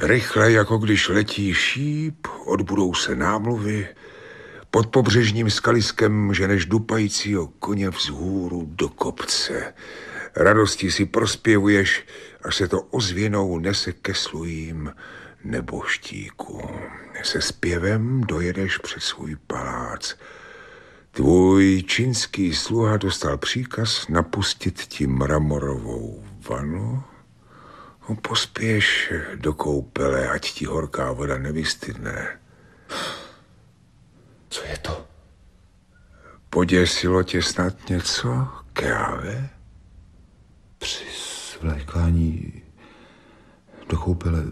Rychle, jako když letí šíp, odbudou se námluvy, pod pobřežním skaliskem ženeš dupajícího koně vzhůru do kopce. Radostí si prospěvuješ, až se to ozvěnou nese ke slujím neboštíku. Se zpěvem dojedeš před svůj palác. Tvůj čínský sluha dostal příkaz napustit ti mramorovou vanu. Pospěš do koupele, ať ti horká voda nevystydne. Co je to? Poděsilo tě snad něco, Keave? Při svlékání do koupele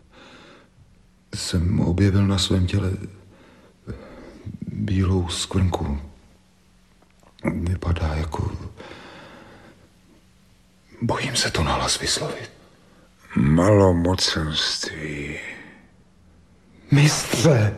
jsem objevil na svém těle bílou skvrnku. Vypadá jako... Bojím se to nahlas vyslovit. Malomocenství. Mistře!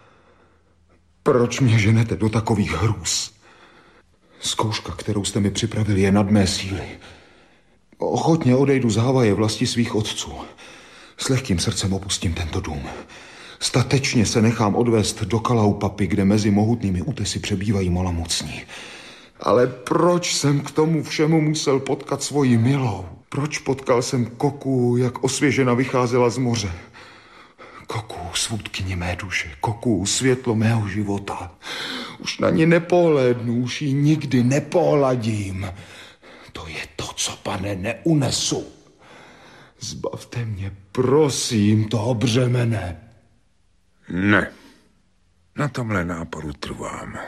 Proč mě ženete do takových hrůz? Zkouška, kterou jste mi připravili, je nad mé síly. Ochotně odejdu z Havaje vlasti svých otců. S lehkým srdcem opustím tento dům. Statečně se nechám odvést do Kalaupapy, kde mezi mohutnými útesy přebývají malomocní. Ale proč jsem k tomu všemu musel potkat svoji milou? Proč potkal jsem Koku, jak osvěžena vycházela z moře? Koku, svůdkyně mé duše, Koku, světlo mého života. Už na ní nepohlédnu, už ji nikdy nepohladím. To je to, co, pane, neunesu. Zbavte mě, prosím, toho břemene. Ne, na tomhle náporu trvám.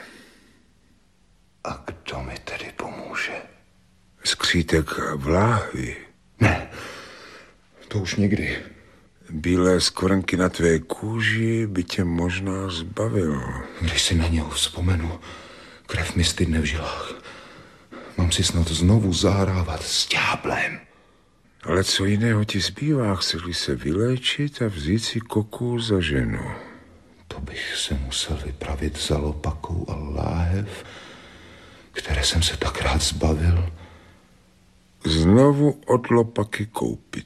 A kdo mi tedy pomůže? Skřítek vláhy. Ne, to už nikdy. Bílé skvrnky na tvé kůži by tě možná zbavil. Když si na něho vzpomenu, krev mi stydne v žilách. Mám si snad znovu zahrávat s ďáblem. Ale co jiného ti zbývá? Chceš-li se vyléčit a vzít si Koku za ženu? To bych se musel vypravit za lopakou a láhev, které jsem se tak rád zbavil. Znovu od lopaky koupit.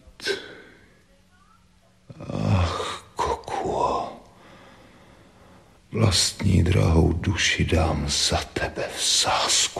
Ach, Kokuo, vlastní drahou duši dám za tebe v sázku.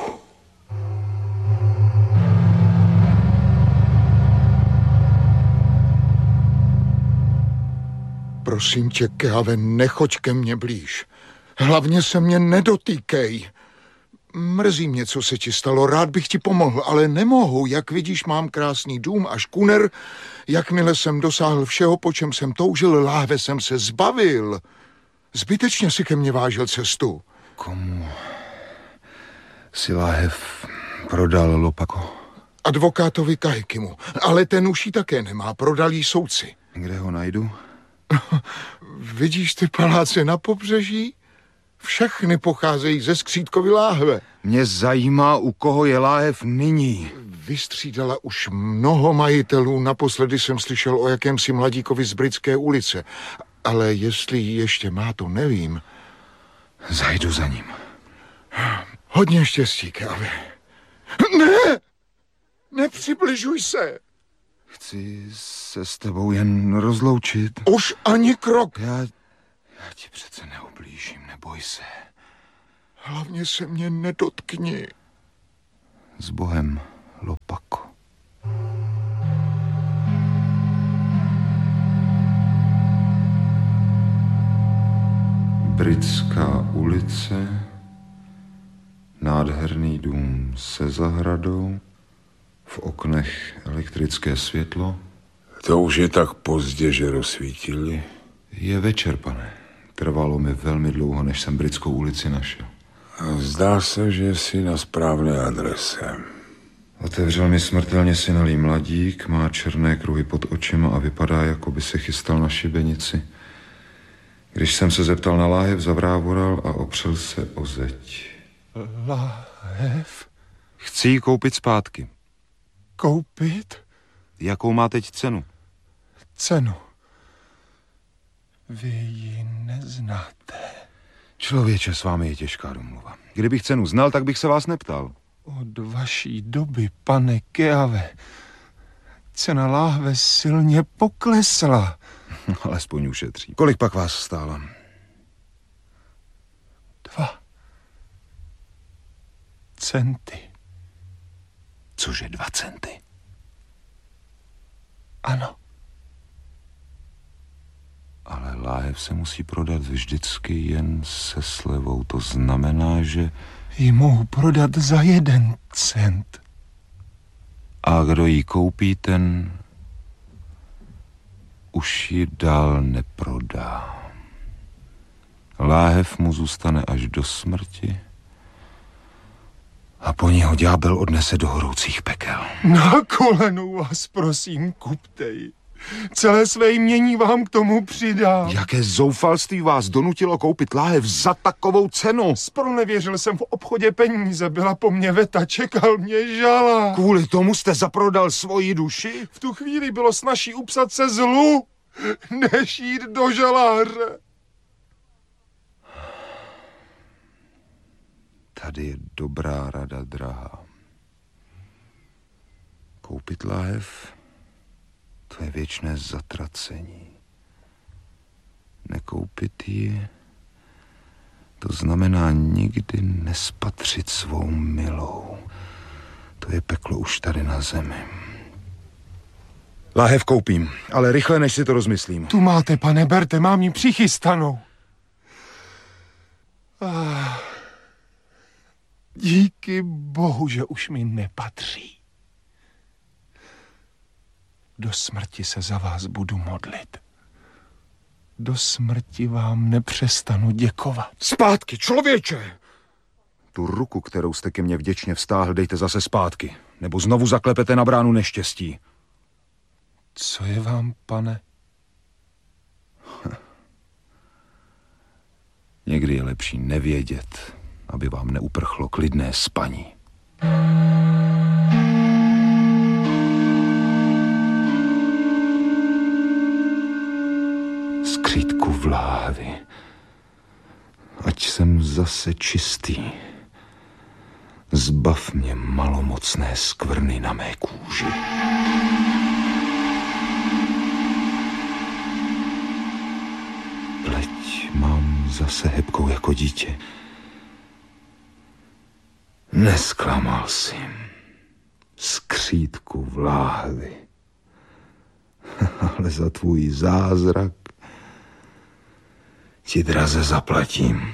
Prosím tě, Keave, nechoď ke mně blíž. Hlavně se mě nedotýkej. Mrzí mě, co se ti stalo, rád bych ti pomohl, ale nemohu. Jak vidíš, mám krásný dům a škuner. Jakmile jsem dosáhl všeho, po čem jsem toužil, láhve jsem se zbavil. Zbytečně si ke mně vážil cestu. Komu si láhev prodal, Lopako? Advokátovi Kahekimu, ale ten už ji také nemá, prodal jí soudci. Kde ho najdu? Vidíš ty paláce na pobřeží? Všechny pocházejí ze Skřítkovy láhve. Mě zajímá, u koho je láhev nyní. Vystřídala už mnoho majitelů, naposledy jsem slyšel o jakémsi mladíkovi z Britské ulice. Ale jestli ji ještě má, to nevím. Zajdu za ním. Hodně štěstí, Keave. Ne! Nepřibližuj se! Chci se s tebou jen rozloučit. Už ani krok. Já ti přece neublížím, neboj se. Hlavně se mě nedotkni. S Bohem, Lopako. Britská ulice, nádherný dům se zahradou, v oknech elektrické světlo. To už je tak pozdě, že rozsvítili. Je večer, pane. Trvalo mi velmi dlouho, než jsem Britskou ulici našel. Zdá se, že jsi na správné adrese. Otevřel mi smrtelně synalý mladík, má černé kruhy pod očima a vypadá, jako by se chystal na šibenici. Když jsem se zeptal na láhev, zavrávoral a opřel se o zeď. Láhev? Chci ji koupit zpátky. Koupit? Jakou má teď cenu? Cenu? Vy ji neznáte. Člověče, s vámi je těžká domluva. Kdybych cenu znal, tak bych se vás neptal. Od vaší doby, pane Keave, cena láhve silně poklesla. Alespoň ušetří. Kolik pak vás stála? 2 centy. Cože 2 centy? Ano. Ale láhev se musí prodat vždycky jen se slevou. To znamená, že... Ji mohu prodat za 1 cent. A kdo ji koupí, ten už ji dál neprodá. Láhev mu zůstane až do smrti a po ní ho ďábel odnese do horoucích pekel. Na kolenou vás prosím, kupte ji. Celé své jmění vám k tomu přidám. Jaké zoufalství vás donutilo koupit láhev za takovou cenu? Zpronevěřil jsem v obchodě peníze, byla po mně veta, čekal mě žala. Kvůli tomu jste zaprodal svoji duši? V tu chvíli bylo snazší upsat se zlu, než jít do žaláře. Tady je dobrá rada, drahá. Koupit láhev, to je věčné zatracení. Nekoupit ji, to znamená nikdy nespatřit svou milou. To je peklo už tady na zemi. Láhev koupím, ale rychle, než si to rozmyslím. Tu máte, pane, berte, mám ji přichystanou. Díky bohu, že už mi nepatří. Do smrti se za vás budu modlit. Do smrti vám nepřestanu děkovat. Zpátky, člověče! Tu ruku, kterou jste ke mně vděčně vztáhl, dejte zase zpátky, nebo znovu zaklepete na bránu neštěstí. Co je vám, pane? Někdy je lepší nevědět, aby vám neuprchlo klidné spaní. Skřítku v láhvi, ať jsem zase čistý. Zbav mě malomocné skvrny na mé kůži. Pleť mám zase hebkou jako dítě. Nesklamal jsi. Skřítku v láhvi. Ale za tvůj zázrak ti draze zaplatím.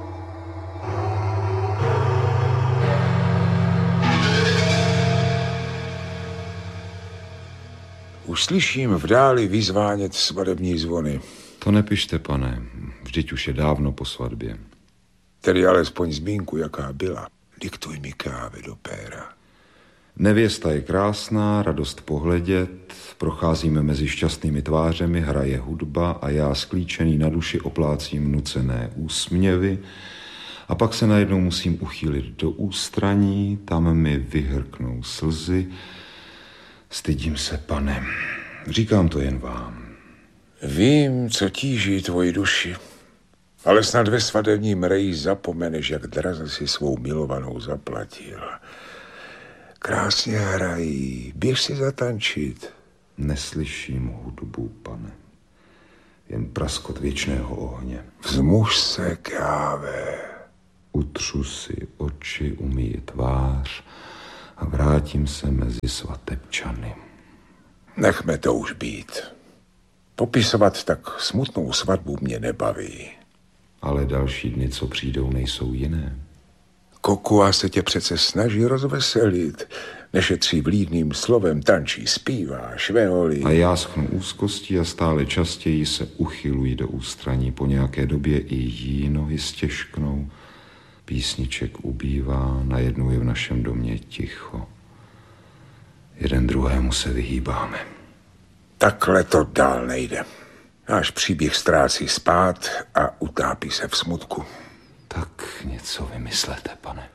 Už slyším v dáli vyzvánět svadební zvony. To nepište, pane. Vždyť už je dávno po svatbě. Tedy alespoň zmínku, jaká byla. Diktuj mi kávy do péra. Nevěsta je krásná, radost pohledět, procházíme mezi šťastnými tvářemi, hraje hudba a já sklíčený na duši oplácím nucené úsměvy a pak se najednou musím uchýlit do ústraní, tam mi vyhrknou slzy. Stydím se, pane, říkám to jen vám. Vím, co tíží tvoji duši, ale snad ve svadebním reji zapomeneš, jak draze si svou milovanou zaplatil. Krásně hrají, běž si zatančit. Neslyším hudbu, pane, jen praskot věčného ohně. Vzmuž se, káve. Utřu si oči, umyji tvář a vrátím se mezi svatebčany. Nechme to už být. Popisovat tak smutnou svatbu mě nebaví. Ale další dny, co přijdou, nejsou jiné. Kokua se tě přece snaží rozveselit. Nešetří vlídným slovem, tančí, zpívá, šveholí. A já schnu úzkostí a stále častěji se uchylují do ústraní. Po nějaké době i jí nohy stěžknou. Písniček ubývá, najednou je v našem domě ticho. Jeden druhému se vyhýbáme. Takhle to dál nejde. Náš příběh ztrácí spát a utápí se v smutku. Tak něco vymyslete, pane.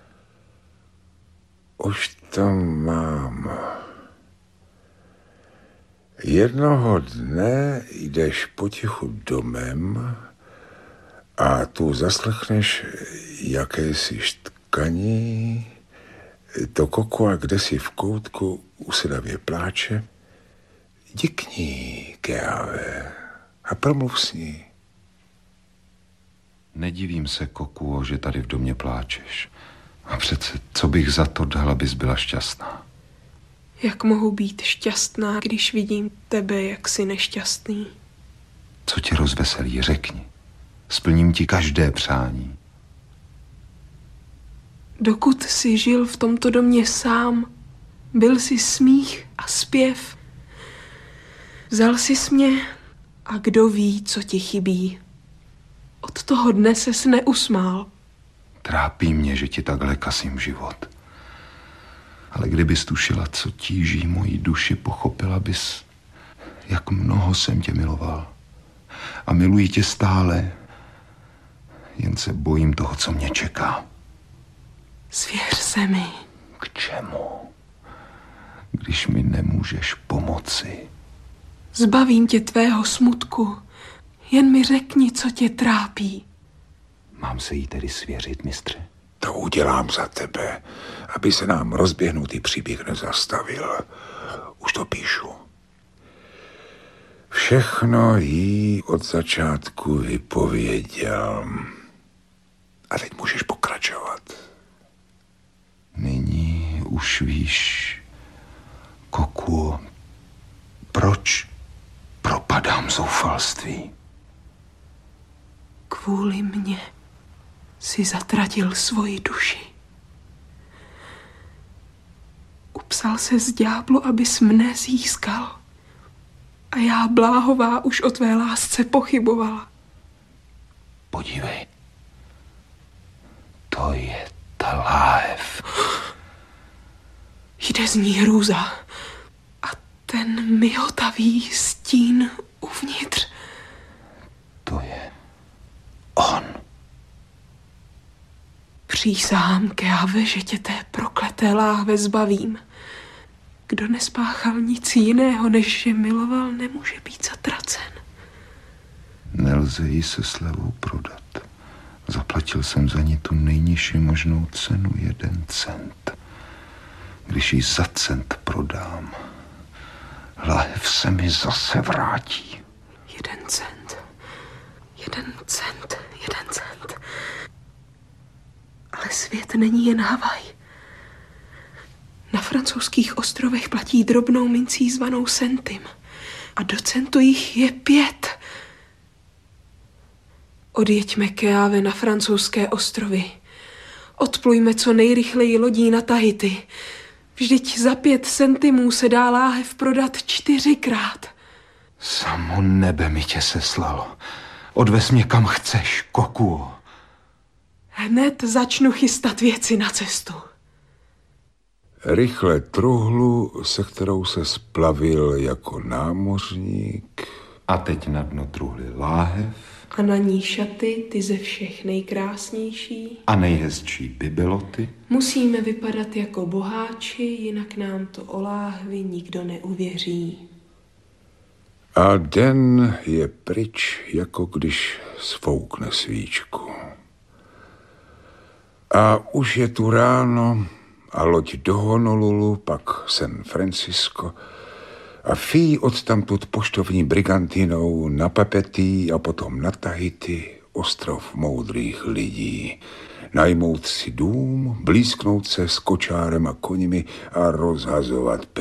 Už to mám. Jednoho dne jdeš potichu domem a tu zaslechneš jakési štkaní. To kokua kdesi v koutku usedavě pláče. Dikni, káve, a promluv s ní. Nedivím se, Kokuo, že tady v domě pláčeš. A přece, co bych za to dal, abys byla šťastná? Jak mohu být šťastná, když vidím tebe, jak jsi nešťastný? Co tě rozveselí, řekni. Splním ti každé přání. Dokud jsi žil v tomto domě sám, byl jsi smích a zpěv. Vzal jsi mě a kdo ví, co ti chybí. Od toho dne ses neusmál. Trápí mě, že ti takhle kasím život. Ale kdybys tušila, co tíží moji duši, pochopila bys, jak mnoho jsem tě miloval. A miluji tě stále, jen se bojím toho, co mě čeká. Svěř se mi. K čemu? Když mi nemůžeš pomoci. Zbavím tě tvého smutku. Jen mi řekni, co tě trápí. Mám se jí tedy svěřit, mistře? To udělám za tebe, aby se nám rozběhnutý příběh nezastavil. Už to píšu. Všechno jí od začátku vypověděl. A teď můžeš pokračovat. Nyní už víš, Kokuo, proč propadám zoufalství. Kvůli mně si zatratil svoji duši. Upsal se z ďáblu, abys mne získal. A já, bláhová, už o tvé lásce pochybovala. Podívej, to je ta láhev. Jde z ní hrůza. A ten mihotavý stín uvnitř. To je on. Přísahám, Keave, že tě té prokleté láhve zbavím. Kdo nespáchal nic jiného, než že miloval, nemůže být zatracen. Nelze ji se slevou prodat. Zaplatil jsem za ní tu nejnižší možnou cenu, 1 cent. Když ji za cent prodám, láhev se mi zase vrátí. 1 cent. 1 cent. 1 cent. Ale svět není jen Havaj. Na francouzských ostrovech platí drobnou mincí zvanou centim. A do centu jich je 5. Odjeďme, Keave, na francouzské ostrovy. Odplujme co nejrychleji lodí na Tahiti. Vždyť za 5 centimů se dá láhev prodat 4krát. Samo nebe mi tě seslalo. Odvez mě kam chceš, Kokuo. Hned začnu chystat věci na cestu. Rychle truhlu, se kterou se splavil jako námořník. A teď na dno truhly láhev. A na ní šaty, ty ze všech nejkrásnější. A nejhezčí bibeloty. Musíme vypadat jako boháči, jinak nám to o láhvi nikdo neuvěří. A den je pryč, jako když sfoukne svíčku. A už je tu ráno a loď do Honolulu, pak San Francisco a Fí odtamtud poštovní brigantinou na Papetí a potom na Tahiti, ostrov moudrých lidí. Najmout si dům, blízknout se s kočárem a koněmi a rozhazovat